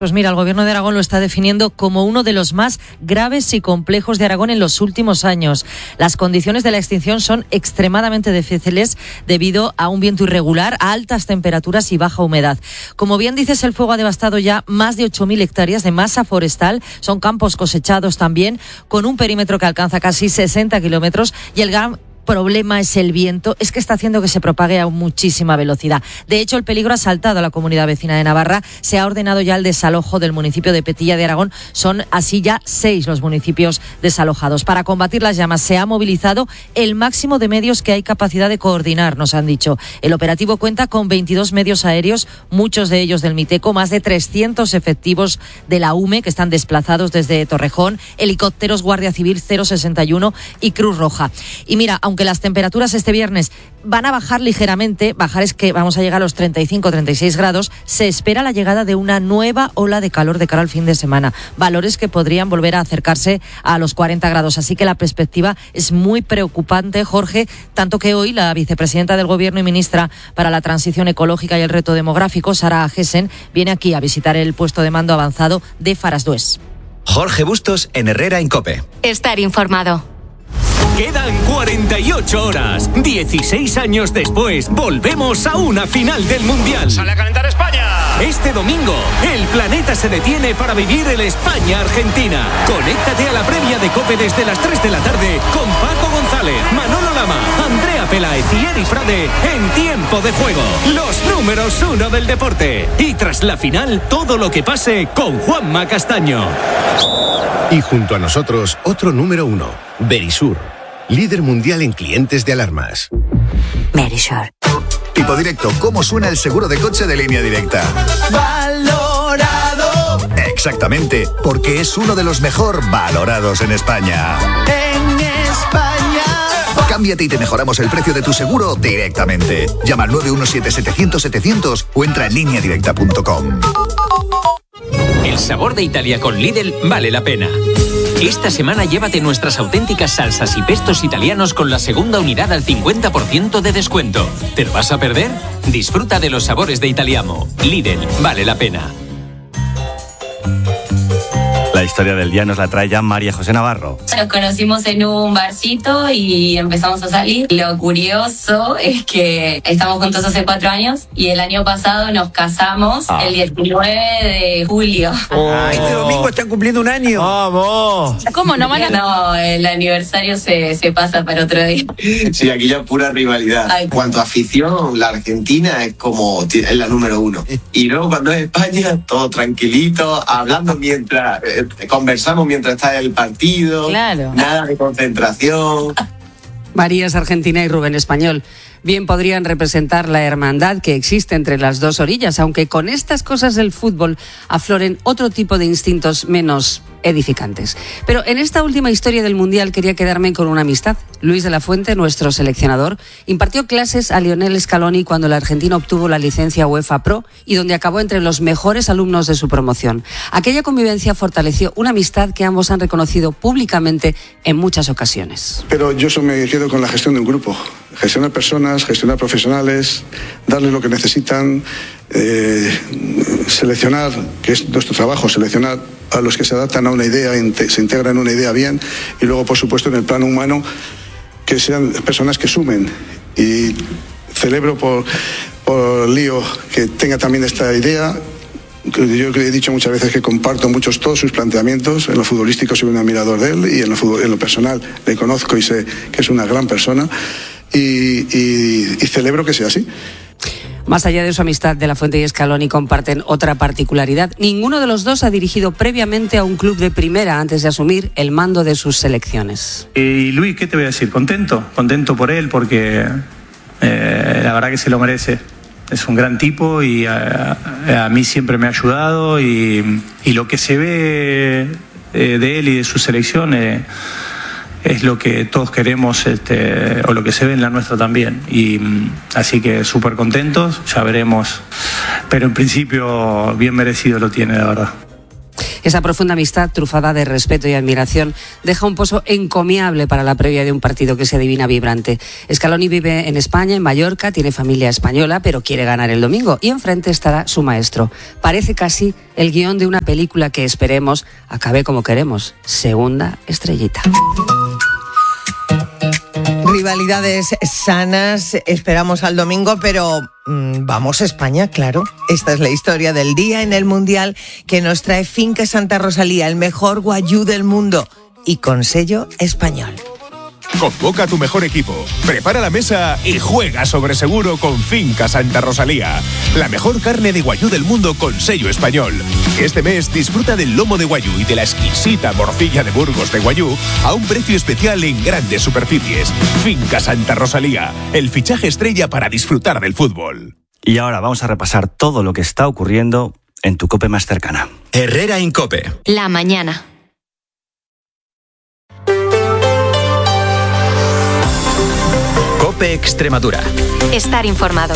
Pues mira, el Gobierno de Aragón lo está definiendo como uno de los más graves y complejos de Aragón en los últimos años. Las condiciones de la extinción son extremadamente difíciles debido a un viento irregular, a altas temperaturas y baja humedad. Como bien dices, el fuego ha devastado ya más de 8.000 hectáreas de masa forestal. Son campos cosechados también, con un perímetro que alcanza casi 60 kilómetros, y el gran problema es el viento, es que está haciendo que se propague a muchísima velocidad. De hecho, el peligro ha saltado a la comunidad vecina de Navarra. Se ha ordenado ya el desalojo del municipio de Petilla de Aragón. Son así ya 6 los municipios desalojados. Para combatir las llamas se ha movilizado el máximo de medios que hay capacidad de coordinar, nos han dicho. El operativo cuenta con 22 medios aéreos, muchos de ellos del Miteco, más de 300 efectivos de la UME que están desplazados desde Torrejón, helicópteros, Guardia Civil 061 y Cruz Roja. Y mira, aunque las temperaturas este viernes van a bajar ligeramente, bajar es que vamos a llegar a los 35-36 grados, se espera la llegada de una nueva ola de calor de cara al fin de semana. Valores que podrían volver a acercarse a los 40 grados. Así que la perspectiva es muy preocupante, Jorge, tanto que hoy la vicepresidenta del Gobierno y ministra para la Transición Ecológica y el Reto Demográfico, Sara Gessen, viene aquí a visitar el puesto de mando avanzado de Farasdués. Jorge Bustos en Herrera en COPE. Estar informado. Quedan 48 horas. 16 años después, volvemos a una final del Mundial. ¡Sale a calentar España! Este domingo, el planeta se detiene para vivir el España-Argentina. Conéctate a la previa de COPE desde las 3 de la tarde con Paco González, Manolo Lama, Andrea Peláez y Eri Frade en Tiempo de Juego. Los números 1 del deporte. Y tras la final, todo lo que pase con Juanma Castaño. Y junto a nosotros, otro número 1, Verisur. Líder mundial en clientes de alarmas. Verisur. Tipo Directo, ¿cómo suena el seguro de coche de Línea Directa? Valorado. Exactamente, porque es uno de los mejor valorados en España. En España. Cámbiate y te mejoramos el precio de tu seguro directamente. Llama al 917-700-700 o entra en lineadirecta.com. El sabor de Italia con Lidl vale la pena. Esta semana llévate nuestras auténticas salsas y pestos italianos con la segunda unidad al 50% de descuento. ¿Te lo vas a perder? Disfruta de los sabores de Italiamo. Lidl, vale la pena. La historia del día nos la trae ya María José Navarro. Nos conocimos en un barcito y empezamos a salir. Lo curioso es que estamos juntos hace 4 años y el año pasado nos casamos el 19 de julio. Este domingo están cumpliendo un año. ¡Vamos! ¿Cómo no van a...? No, el aniversario se pasa para otro día. Sí, aquí ya pura rivalidad. En cuanto a afición, la Argentina es la número 1. Y luego cuando es España, todo tranquilito, hablando mientras... conversamos mientras está el partido, claro. Nada de concentración. María es argentina y Rubén español. Bien podrían representar la hermandad que existe entre las dos orillas, aunque con estas cosas del fútbol afloren otro tipo de instintos menos edificantes. Pero en esta última historia del Mundial quería quedarme con una amistad. Luis de la Fuente, nuestro seleccionador, impartió clases a Lionel Scaloni cuando la Argentina obtuvo la licencia UEFA Pro y donde acabó entre los mejores alumnos de su promoción. Aquella convivencia fortaleció una amistad que ambos han reconocido públicamente en muchas ocasiones. Pero yo me quedo con la gestión de un grupo. Gestionar personas, gestionar profesionales, darles lo que necesitan, seleccionar, que es nuestro trabajo, seleccionar a los que se adaptan a una idea, se integran en una idea bien, y luego, por supuesto, en el plano humano, que sean personas que sumen. Y celebro por Lío que tenga también esta idea. Yo he dicho muchas veces que comparto todos sus planteamientos. En lo futbolístico soy un admirador de él y en lo personal le conozco y sé que es una gran persona. Y celebro que sea así. Más allá de su amistad, De la Fuente y Scaloni comparten otra particularidad. Ninguno de los dos ha dirigido previamente a un club de primera antes de asumir el mando de sus selecciones. Y Luis, ¿qué te voy a decir? Contento por él porque la verdad que se lo merece. Es un gran tipo y a mí siempre me ha ayudado y lo que se ve de él y de su selección es lo que todos queremos, o lo que se ve en la nuestra también. Y así que súper contentos, ya veremos. Pero en principio bien merecido lo tiene, la verdad. Esa profunda amistad, trufada de respeto y admiración, deja un pozo encomiable para la previa de un partido que se adivina vibrante. Scaloni vive en España, en Mallorca, tiene familia española, pero quiere ganar el domingo. Y enfrente estará su maestro. Parece casi el guión de una película que esperemos acabe como queremos. Segunda estrellita. Rivalidades sanas, esperamos al domingo, pero vamos a España, claro. Esta es la historia del día en el Mundial que nos trae Finca Santa Rosalía, el mejor guayú del mundo y con sello español. Convoca a tu mejor equipo, prepara la mesa y juega sobre seguro con Finca Santa Rosalía. La mejor carne de guayú del mundo con sello español. Este mes disfruta del lomo de guayú y de la exquisita morcilla de Burgos de guayú a un precio especial en grandes superficies. Finca Santa Rosalía, el fichaje estrella para disfrutar del fútbol. Y ahora vamos a repasar todo lo que está ocurriendo en tu COPE más cercana. Herrera Incope. La mañana. COPE Extremadura. Estar informado.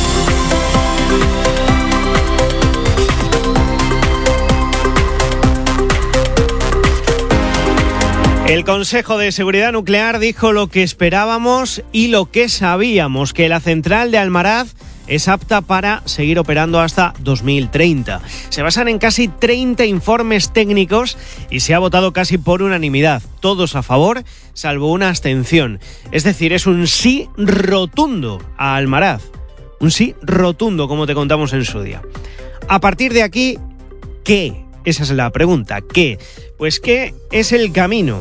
El Consejo de Seguridad Nuclear dijo lo que esperábamos y lo que sabíamos, que la central de Almaraz es apta para seguir operando hasta 2030. Se basan en casi 30 informes técnicos y se ha votado casi por unanimidad, todos a favor, salvo una abstención. Es decir, es un sí rotundo a Almaraz. Un sí rotundo, como te contamos en su día. A partir de aquí, ¿qué? Esa es la pregunta. ¿Qué? Pues ¿qué es el camino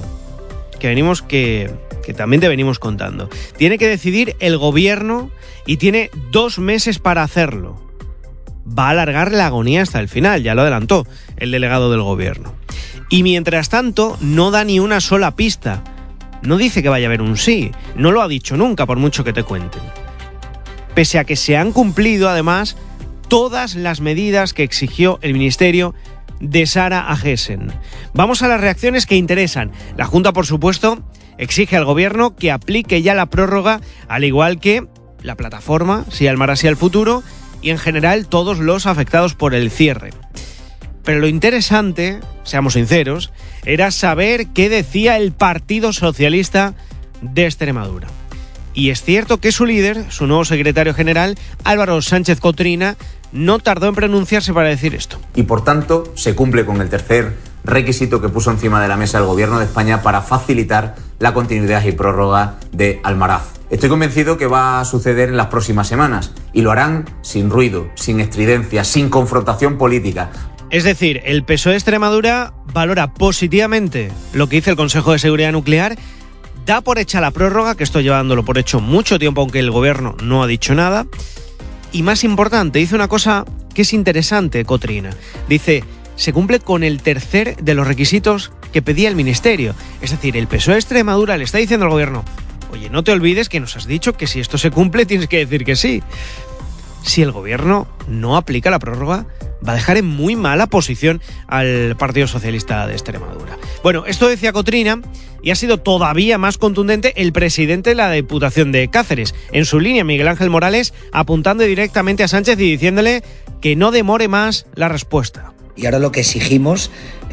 que también te venimos contando? Tiene que decidir el gobierno y tiene 2 meses para hacerlo. Va a alargar la agonía hasta el final, ya lo adelantó el delegado del gobierno. Y mientras tanto, no da ni una sola pista. No dice que vaya a haber un sí, no lo ha dicho nunca, por mucho que te cuenten. Pese a que se han cumplido, además, todas las medidas que exigió el Ministerio de Sara Agesen. Vamos a las reacciones que interesan. La Junta, por supuesto, exige al gobierno que aplique ya la prórroga, al igual que la plataforma, Si Almaraz Sí al Futuro, y en general todos los afectados por el cierre. Pero lo interesante, seamos sinceros, era saber qué decía el Partido Socialista de Extremadura. Y es cierto que su líder, su nuevo secretario general, Álvaro Sánchez Cotrina, no tardó en pronunciarse para decir esto. Y por tanto, se cumple con el tercer requisito que puso encima de la mesa el Gobierno de España para facilitar la continuidad y prórroga de Almaraz. Estoy convencido que va a suceder en las próximas semanas y lo harán sin ruido, sin estridencia, sin confrontación política. Es decir, el PSOE de Extremadura valora positivamente lo que dice el Consejo de Seguridad Nuclear, da por hecha la prórroga, que estoy llevándolo por hecho mucho tiempo, aunque el Gobierno no ha dicho nada. Y más importante, dice una cosa que es interesante, Cotrina. Dice, se cumple con el tercer de los requisitos que pedía el Ministerio. Es decir, el PSOE de Extremadura le está diciendo al Gobierno, oye, no te olvides que nos has dicho que si esto se cumple tienes que decir que sí. Si el Gobierno no aplica la prórroga, va a dejar en muy mala posición al Partido Socialista de Extremadura. Bueno, esto decía Cotrina y ha sido todavía más contundente el presidente de la Diputación de Cáceres. En su línea, Miguel Ángel Morales, apuntando directamente a Sánchez y diciéndole que no demore más la respuesta. Y ahora lo que exigimos,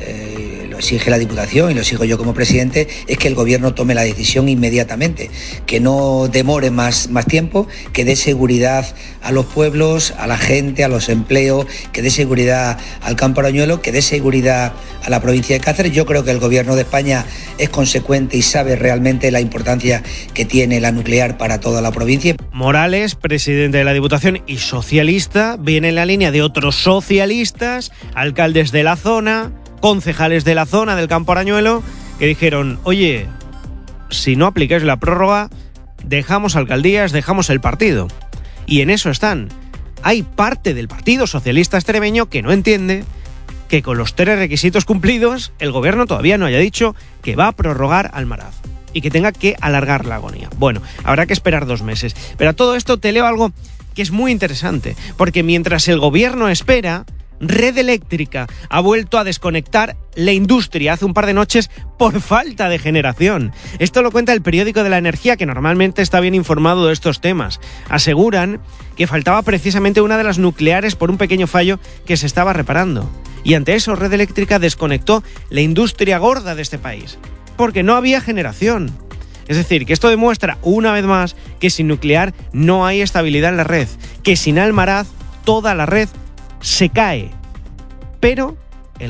lo exige la Diputación y lo exijo yo como presidente, es que el Gobierno tome la decisión inmediatamente, que no demore más tiempo, que dé seguridad a los pueblos, a la gente, a los empleos, que dé seguridad al campo arañuelo, que dé seguridad a la provincia de Cáceres. Yo creo que el Gobierno de España es consecuente y sabe realmente la importancia que tiene la nuclear para toda la provincia. Morales, presidente de la Diputación y socialista, viene en la línea de otros socialistas, alcaldes de la zona, concejales de la zona del campo arañuelo, que dijeron, oye, si no aplicáis la prórroga, dejamos alcaldías, dejamos el partido. Y en eso están. Hay parte del Partido Socialista extremeño que no entiende que con los 3 requisitos cumplidos, el gobierno todavía no haya dicho que va a prorrogar Almaraz y que tenga que alargar la agonía. Bueno, habrá que esperar 2 meses. Pero a todo esto te leo algo que es muy interesante, porque mientras el gobierno espera, Red Eléctrica ha vuelto a desconectar la industria hace un par de noches por falta de generación. Esto lo cuenta el periódico de la Energía, que normalmente está bien informado de estos temas. Aseguran que faltaba precisamente una de las nucleares por un pequeño fallo que se estaba reparando. Y ante eso, Red Eléctrica desconectó la industria gorda de este país, porque no había generación. Es decir, que esto demuestra una vez más que sin nuclear no hay estabilidad en la red, que sin Almaraz toda la red se cae. Pero